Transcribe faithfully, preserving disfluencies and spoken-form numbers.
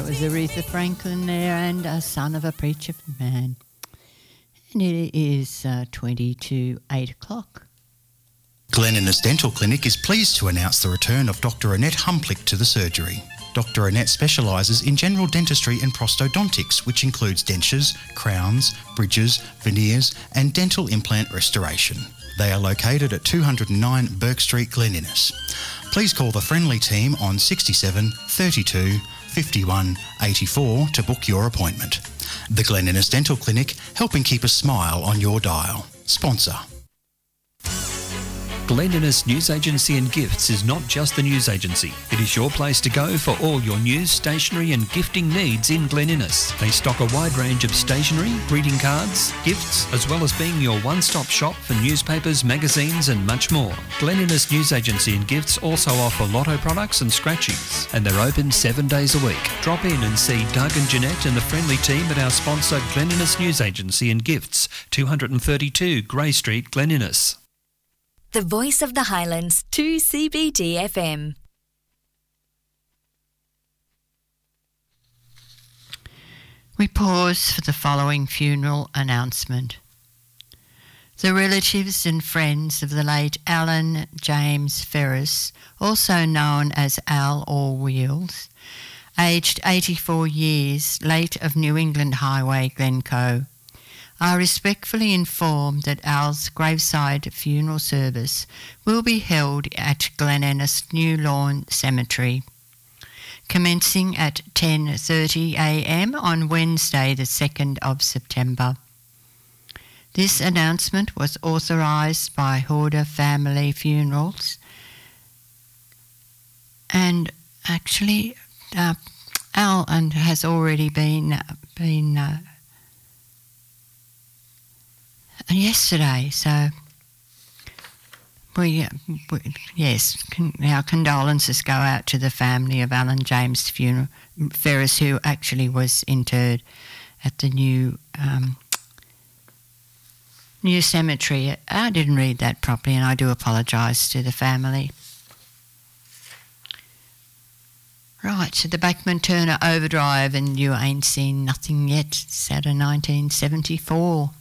was Aretha Franklin there and a Son of a Preacher Man. And it is uh, twenty to eight o'clock. Glen Innes Dental Clinic is pleased to announce the return of Doctor Annette Humplick to the surgery. Doctor Annette specialises in general dentistry and prosthodontics, which includes dentures, crowns, bridges, veneers and dental implant restoration. They are located at two oh nine Burke Street, Glen Innes. Please call the friendly team on sixty-seven thirty-two fifty-one eighty-four to book your appointment. The Glen Innes Dental Clinic, helping keep a smile on your dial. Sponsor. Glen Innes News Agency and Gifts is not just the news agency. It is your place to go for all your news, stationery and gifting needs in Glen Innes. They stock a wide range of stationery, greeting cards, gifts, as well as being your one-stop shop for newspapers, magazines and much more. Glen Innes News Agency and Gifts also offer lotto products and scratchies, and they're open seven days a week. Drop in and see Doug and Jeanette and the friendly team at our sponsor Glen Innes News Agency and Gifts, two thirty-two Grey Street, Glen Innes. The Voice of the Highlands, two C B D F M. We pause for the following funeral announcement. The relatives and friends of the late Alan James Ferris, also known as Al All Wheels, aged eighty-four years, late of New England Highway, Glencoe, are respectfully informed that Al's graveside funeral service will be held at Glen Innes New Lawn Cemetery, commencing at ten thirty a m on Wednesday the second of September. This announcement was authorised by Horder Family Funerals, and actually uh, Al and has already been been uh, yesterday, so we, we yes, con, our condolences go out to the family of Alan James funeral, Ferris, who actually was interred at the new um, new cemetery. I didn't read that properly, and I do apologise to the family. Right, so the Bachman Turner Overdrive and You Ain't Seen Nothing Yet, it's out of nineteen seventy-four.